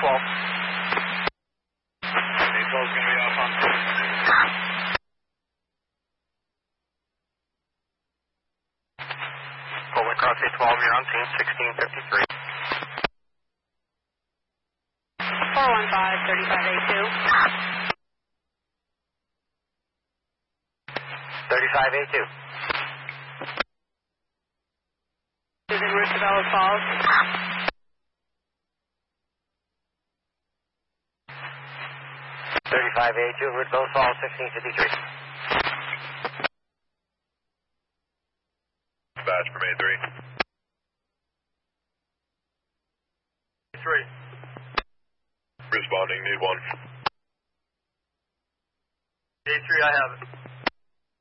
A12 is going to be off on 2. Golden Cross A12, you're on scene, 1653. 415, 35A2. 35A2. Is in Roosevelt Falls. 35A2, Roosevelt Falls, 1653. Dispatch from A3. A3. Responding, need one. A3, I have it.